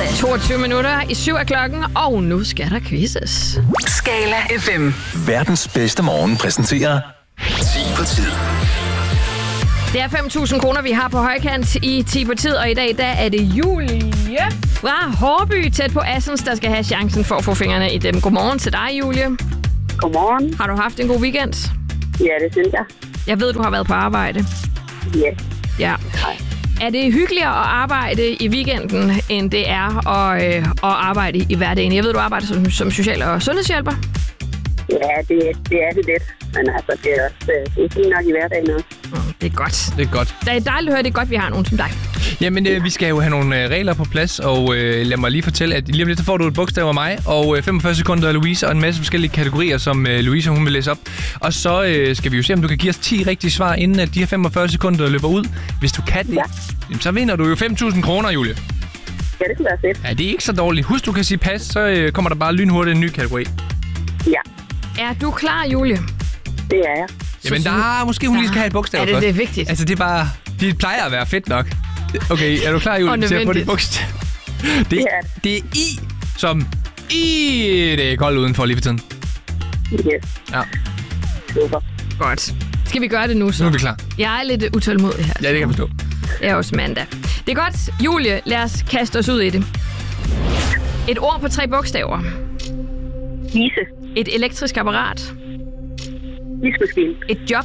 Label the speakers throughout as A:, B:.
A: 22 minutter i 7 af klokken, og nu skal der quizzes.
B: Skala FM.
C: Verdens bedste morgen præsenterer 10 på tid.
A: Det er 5.000 kroner, vi har på højkant i 10 på tid, og i dag der er det Julie fra Hårby, tæt på Assens, der skal have chancen for at få fingrene i dem. Godmorgen til dig, Julie.
D: Godmorgen.
A: Har du haft en god weekend?
D: Ja, det synes jeg.
A: Jeg ved, du har været på arbejde.
D: Ja.
A: Ja. Er det hyggeligere at arbejde i weekenden, end det er at arbejde i hverdagen? Jeg ved, du arbejder som social- og sundhedshjælper.
D: Ja, det er det lidt. Men altså, det er fint nok i hverdagen også.
A: Det er godt.
E: Det er godt.
A: Det er dejligt at høre, det er godt, vi har nogen som dig.
E: Jamen, vi skal jo have nogle regler på plads, og lad mig lige fortælle, at lige om lidt, så får du et bogstav af mig, og 45 sekunder af Louise, og en masse forskellige kategorier, som Louise hun vil læse op. Og så skal vi jo se, om du kan give os 10 rigtige svar, inden at de her 45 sekunder løber ud. Hvis du kan det, så vinder du jo 5.000 kroner, Julie.
D: Ja, det kunne være fedt.
E: Ja, det er ikke så dårligt. Husk, du kan sige pas, så kommer der bare lynhurtigt en ny kategori.
D: Ja,
A: Er du klar, Julie?
D: det er jeg.
E: Jamen, måske hun lige skal have et bogstav først.
A: Det er vigtigt.
E: Altså, det er bare... Det plejer at være fedt nok. Okay, er du klar, Julie, til at få dit bogstav? Det er I, som I. Det er koldt udenfor lige for tiden.
D: Yes.
E: Ja.
D: Super.
A: Godt. Skal vi gøre det nu, så?
E: Nu er vi klar.
A: Jeg er lidt utålmodig her.
E: Ja, det kan jeg forstå.
A: Det er også mandag. Det er godt. Julie, lad os kaste os ud i det. Et ord på 3 bogstaver.
D: Ise.
A: Et elektrisk apparat.
D: Ismaskine.
A: Et job.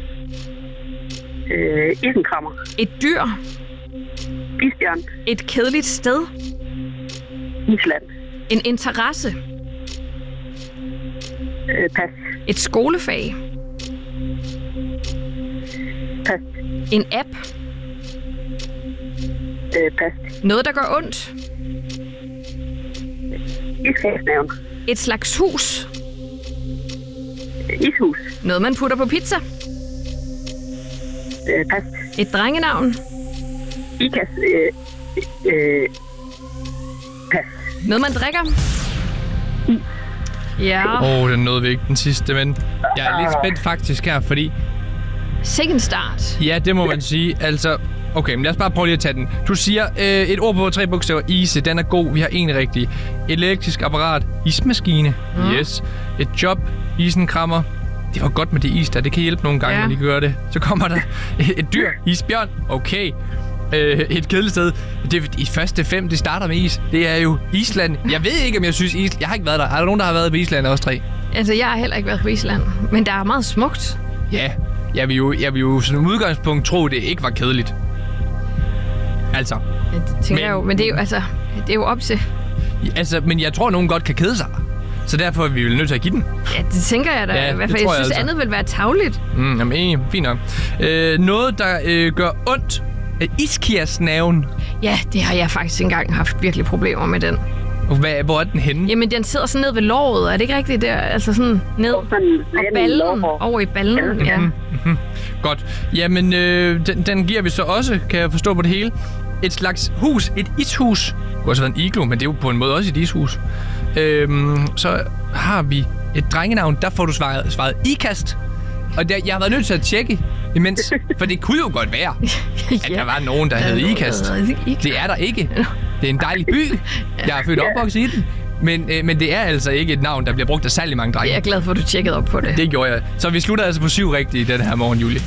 D: Isenkrammer.
A: Et dyr.
D: Isbjørn.
A: Et kedeligt sted.
D: Island.
A: En interesse.
D: Pas.
A: Et skolefag.
D: Pas.
A: En app.
D: Pas.
A: Noget, der gør ondt.
D: Iskabsnævn.
A: Et slags hus.
D: Ishus.
A: Noget, man putter på pizza.
D: Pas.
A: Et drengenavn.
D: Ikas. Pas.
A: Noget, man drikker. Ja.
E: Den nåede vi ikke den sidste, men jeg er lidt spændt faktisk her, fordi...
A: Second start.
E: Ja, det må man sige. Altså, okay, men lad os bare prøve lige at tage den. Du siger et ord på 3 bogstaver. Ise, den er god. Vi har en rigtig. Et elektrisk apparat. Ismaskine. Yes. Et job. Isenkrammer. Det var godt med det is der. Det kan hjælpe nogle gange, når de gør det. Så kommer der et dyr. Isbjørn. Okay. Et kedeligt sted. De første 5, det starter med is. Det er jo Island. Jeg ved ikke, om jeg synes Island... Jeg har ikke været der. Er der nogen, der har været på Island også 3?
A: Altså, jeg har heller ikke været på Island. Men der er meget smukt.
E: Ja. Jeg vil jo som udgangspunkt tro, det ikke var kedeligt. Altså.
A: Ja, det tænker jeg jo. Men det er jo, altså... Det er jo op til...
E: Altså, men jeg tror, nogen godt kan kede sig. Så derfor er vi jo nødt til at give den.
A: Ja, det tænker jeg da.
E: Ja,
A: I hvert fald, jeg synes, andet vil være tarveligt.
E: Jamen, enig. Fint nok. Noget, der gør ondt. Iskiasnaven.
A: Ja, det har jeg faktisk engang haft virkelig problemer med den.
E: Hvor er den henne?
A: Jamen, den sidder sådan ned ved låret. Er det ikke rigtigt der? Altså sådan ned og ballen. Over i ballen, ja.
E: Godt. Jamen, den giver vi så også, kan jeg forstå på det hele. Et slags hus. Et ishus. Det kunne også være en iglo, men det er jo på en måde også et ishus. Så har vi et drengenavn. Der får du svaret ikast. Og jeg har været nødt til at tjekke imens, for det kunne jo godt være, at der var nogen, der hed Ikast. Det er der ikke. Det er en dejlig by. Jeg er født og opvokset i den. Men det er altså ikke et navn, der bliver brugt af særlig mange drenge.
A: Jeg er glad for, at du tjekkede op på det.
E: Det gjorde jeg. Så vi slutter altså på 7 rigtige den her morgen, Julie.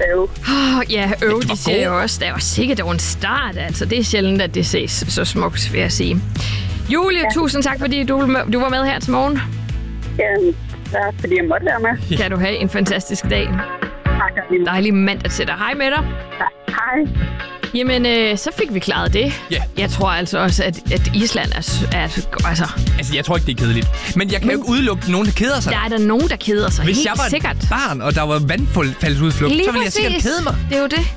A: De siger jo også, der var sikkert over en start. Altså, det er sjældent, at det ses så smukt, vil jeg sige. Julie, tusind tak, fordi du var med her til morgen.
D: Ja, tak fordi jeg måtte være med.
A: Kan du have en fantastisk dag.
D: Tak.
A: Dejlig mandag til dig. Hej med dig.
D: Hej.
A: Jamen, så fik vi klaret det.
E: Ja.
A: Jeg tror altså også, at Island er altså,
E: jeg tror ikke, det er kedeligt. Men jeg kan jo ikke udelukke nogen, der keder sig.
A: Der er der nogen, der keder sig.
E: Hvis
A: helt
E: jeg var
A: sikkert.
E: Et barn, og der var vandfaldsudflugt, så ville jeg sikkert kede mig.
A: Det er jo det.